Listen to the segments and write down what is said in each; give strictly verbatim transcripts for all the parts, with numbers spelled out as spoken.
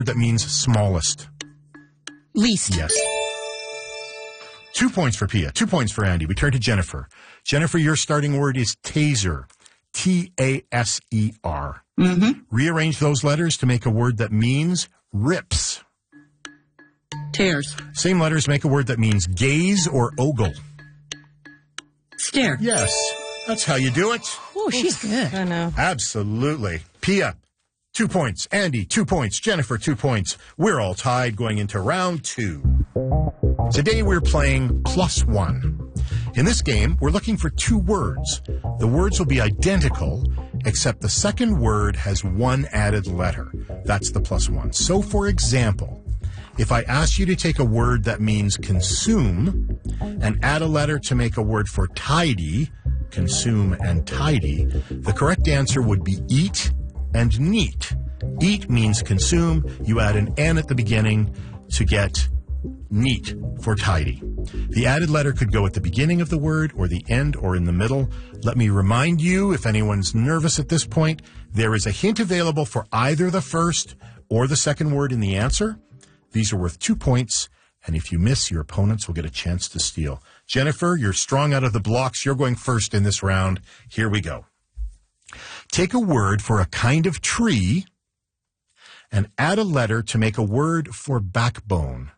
that means smallest. Least. Yes. Two points for Pia. Two points for Andy. We turn to Jennifer. Jennifer, your starting word is taser. T A S E R. Mm-hmm. Rearrange those letters to make a word that means rips. Tears. Same letters make a word that means gaze or ogle. Stare. Yes. That's how you do it. Oh, she's good. I know. Absolutely. Pia, two points. Andy, two points. Jennifer, two points. We're all tied going into round two. Today we're playing plus one. In this game, we're looking for two words. The words will be identical, except the second word has one added letter. That's the plus one. So, for example, if I ask you to take a word that means consume and add a letter to make a word for tidy, consume and tidy, the correct answer would be eat and neat. Eat means consume. You add an N at the beginning to get neat for tidy. The added letter could go at the beginning of the word or the end or in the middle. Let me remind you, if anyone's nervous at this point, there is a hint available for either the first or the second word in the answer. These are worth two points, and if you miss, your opponents will get a chance to steal. Jennifer, you're strong out of the blocks. You're going first in this round. Here we go. Take a word for a kind of tree and add a letter to make a word for backbone.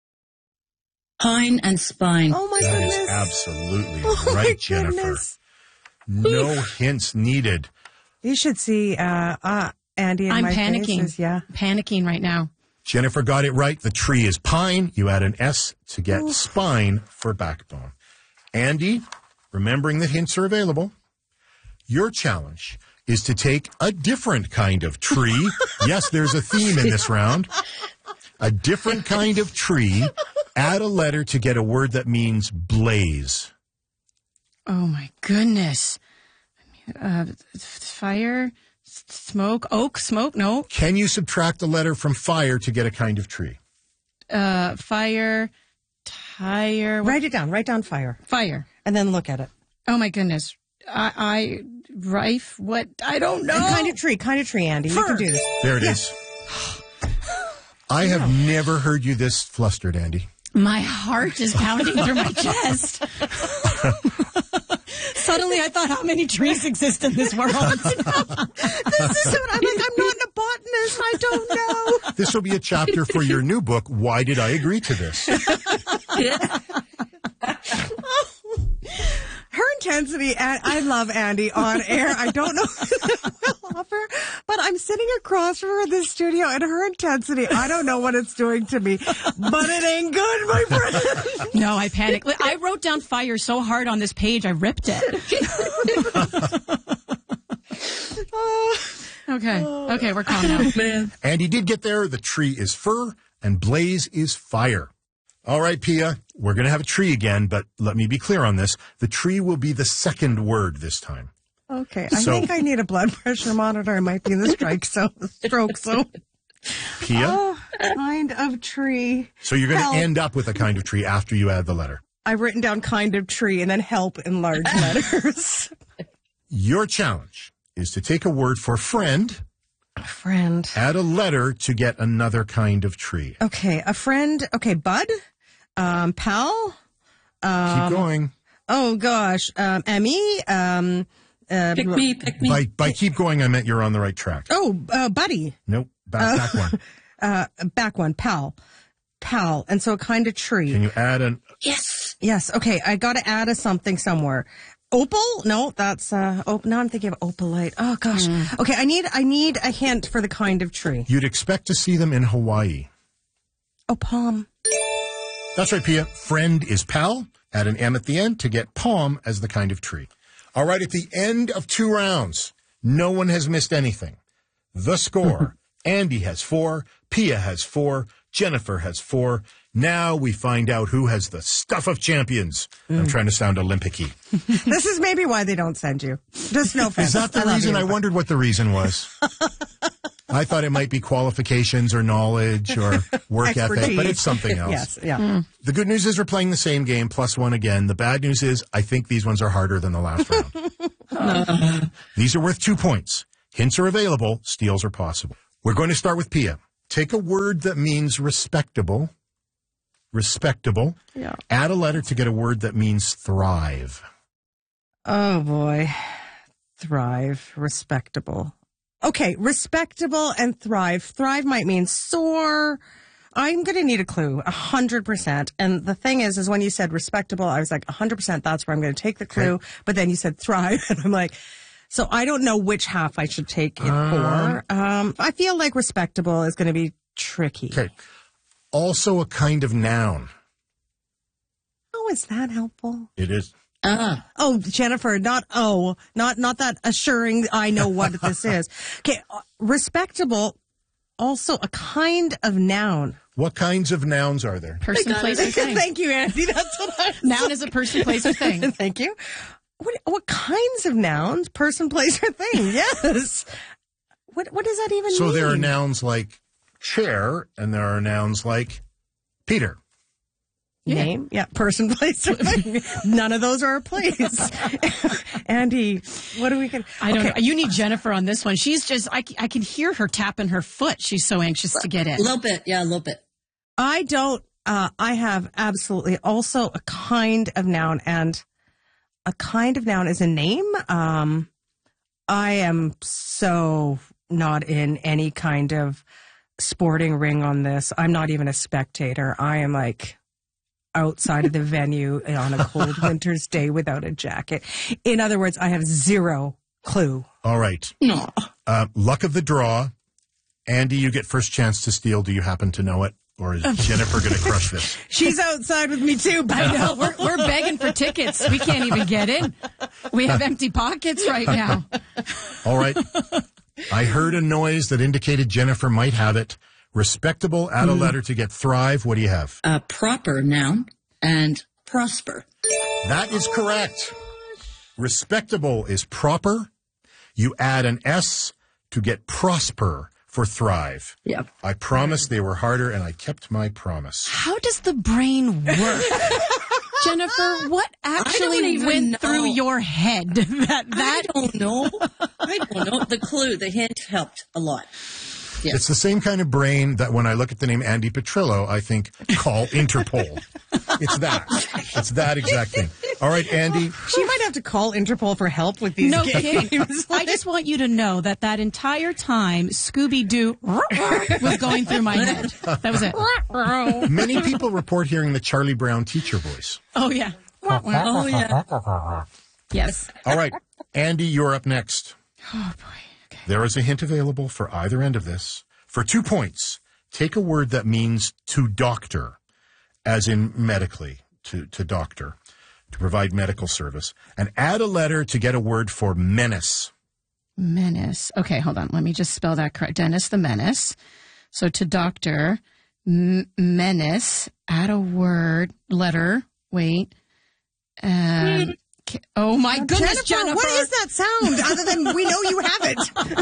Pine and spine. Oh, my That goodness. is absolutely Oh, right, my Jennifer. goodness. No hints needed. You should see uh, uh, Andy and I'm my panicking. faces. Yeah. Panicking right now. Jennifer got it right. The tree is pine. You add an S to get Ooh. spine for backbone. Andy, remembering that hints are available, your challenge is to take a different kind of tree. Yes, there's a theme in this round. A different kind of tree. Add a letter to get a word that means blaze. Oh, my goodness. Uh, fire, s- smoke, oak, smoke, no. Can you subtract a letter from fire to get a kind of tree? Uh, fire, tire, what- Write it down. Write down fire. fire. And then look at it. Oh, my goodness. I, I, rife, what? I don't know. And kind of tree. Kind of tree, Andy. You can do this. There it is. I have never heard you this flustered, Andy. My heart is pounding through my chest. Suddenly I thought, how many trees exist in this world? This is what I'm like. I'm not a botanist. I don't know. This will be a chapter for your new book, Why Did I Agree to This? Her intensity, and I love Andy on air. I don't know what I'll offer, but I'm sitting across from her in the studio, and her intensity, I don't know what it's doing to me, but it ain't good, my friend. No, I panicked. I wrote down fire so hard on this page, I ripped it. Okay. Okay, we're calm now. Man. Andy did get there. The tree is fir, and blaze is fire. All right, Pia, we're going to have a tree again, but let me be clear on this. The tree will be the second word this time. Okay, I So- think I need a blood pressure monitor. I might be in the strike so stroke zone. Pia? Oh, kind of tree. So you're going help. to end up with a kind of tree after you add the letter. I've written down kind of tree and then help in large letters. Your challenge is to take a word for friend, Friend. add a letter to get another kind of tree. Okay, a friend. Okay, bud. Um, pal. Um, Keep going. Oh gosh. Um, Emmy. Um, uh, Pick me, pick me. By, by keep going, I meant you're on the right track. oh, uh, buddy. Nope, back, back one. Uh, back one. Pal. Pal. And so a kind of tree. Can you add an... Yes. Yes. Okay. I got to add a something somewhere. Opal? No, that's uh. Op- now I'm thinking of opalite. Oh gosh. Okay. I need. I need a hint for the kind of tree. You'd expect to see them in Hawaii. Oh, palm. That's right, Pia. Friend is pal. Add an M at the end to get palm as the kind of tree. All right, at the end of two rounds, no one has missed anything. The score, Andy has four, Pia has four, Jennifer has four. Now we find out who has the stuff of champions. I'm trying to sound Olympic-y. This is maybe why they don't send you. Just no offense. Is that the I love reason? you, I but- wondered what the reason was. I thought it might be qualifications or knowledge or work ethic, but Expertise. it's something else. Yes. Yeah. The good news is we're playing the same game, plus one again. The bad news is I think these ones are harder than the last round. These are worth two points. Hints are available. Steals are possible. We're going to start with Pia. Take a word that means respectable. Respectable. Yeah. Add a letter to get a word that means thrive. Oh, boy. Thrive. Respectable. Okay, respectable and thrive. Thrive might mean soar. I'm going to need a clue, a hundred percent. And the thing is, is when you said respectable, I was like, a hundred percent, that's where I'm going to take the clue. Okay. But then you said thrive, and I'm like, so I don't know which half I should take it Um, for. Um, I feel like respectable is going to be tricky. Okay. Also a kind of noun. Oh, is that helpful? It is. Ah, Oh, Jennifer, not oh, not not that assuring I know what this is. Okay, uh, respectable, also a kind of noun. What kinds of nouns are there? Person, place, or thing. Thank you, Andy. That's what I Noun is a person, place, or thing. Thank you. What what kinds of nouns? Person, place, or thing? Yes. What what does that even So mean? there are nouns like chair, and there are nouns like Peter. Yeah. Name, yeah, person, place, or thing. None of those are a place. Andy, what do we get? I don't know. You need Jennifer on this one. She's just, I, I can hear her tapping her foot. She's so anxious to get a in. little bit. Yeah, a little bit. I don't. Uh, I have absolutely also a kind of noun, and a kind of noun is a name. Um, I am so not in any kind of sporting ring on this. I'm not even a spectator. I am like outside of the venue on a cold winter's day without a jacket. In other words, I have zero clue. All right. No. Uh, luck of the draw. Andy, you get first chance to steal. Do you happen to know it? Or is Jennifer going to crush this? She's outside with me too. But I know. We're, we're begging for tickets. We can't even get in. We have empty pockets right now. All right. I heard a noise that indicated Jennifer might have it. Respectable, add a letter to get thrive. What do you have? A proper noun and prosper. That is correct. Respectable is proper. You add an S to get prosper for thrive. Yep. I promised they were harder, and I kept my promise. How does the brain work? Jennifer, what actually even went know. through your head? That that I don't know. I don't know. The clue, the hint helped a lot. Yes. It's the same kind of brain that when I look at the name Andy Petrillo, I think, call Interpol. It's that. It's that exact thing. All right, Andy. she might have to call Interpol for help with these no games. kidding. I just want you to know that that entire time, Scooby-Doo was going through my head. That was it. Many people report hearing the Charlie Brown teacher voice. Oh, yeah. Oh, yeah. Yes. All right, Andy, you're up next. Oh, boy. Okay. There is a hint available for either end of this. For two points, take a word that means to doctor, as in medically, to, to doctor, to provide medical service, and add a letter to get a word for menace. Menace. Okay, hold on. Let me just spell that correct. Dennis the Menace. So to doctor, m- menace, add a word, letter, wait. Um, ca- oh my goodness, Jennifer, Jennifer. what is that sound other than we know you have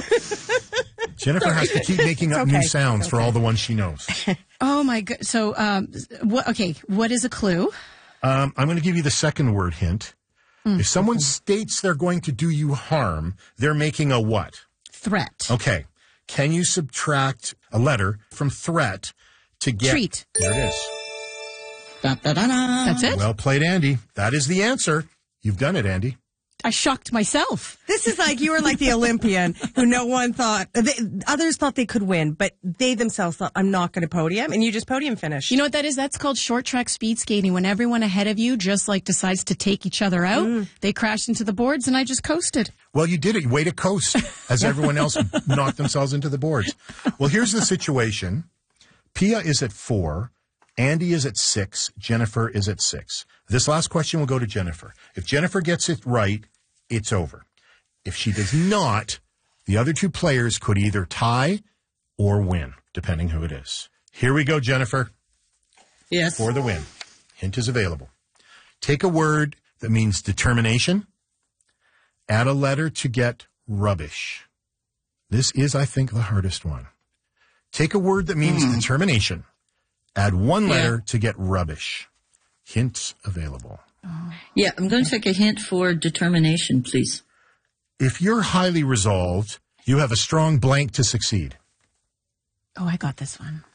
it? Jennifer has to keep making up okay. new sounds for all the ones she knows. Oh my god. So, um, what, okay, what is a clue? Um, I'm going to give you the second word hint. Mm. If someone states they're going to do you harm, they're making a what? Threat. Okay. Can you subtract a letter from threat to get... Treat. There it is. Da, da, da, da. That's it? Well played, Andy. That is the answer. You've done it, Andy. I shocked myself. This is like you were like the Olympian who no one thought, they, others thought they could win, but they themselves thought, I'm not going to podium, and you just podium finished. You know what that is? That's called short track speed skating. When everyone ahead of you just like decides to take each other out, mm. they crashed into the boards and I just coasted. Well, you did it. Way to coast as everyone else knocked themselves into the boards. Well, here's the situation. Pia is at four. Andy is at six. Jennifer is at six. This last question will go to Jennifer. If Jennifer gets it right, it's over. If she does not, the other two players could either tie or win, depending who it is. Here we go, Jennifer. Yes. For the win. Hint is available. Take a word that means determination. Add a letter to get rubbish. This is, I think, the hardest one. Take a word that means mm. determination. Add one letter yeah. to get rubbish. Hints available. Yeah, I'm going to take a hint for determination, please. If you're highly resolved, you have a strong blank to succeed. Oh, I got this one.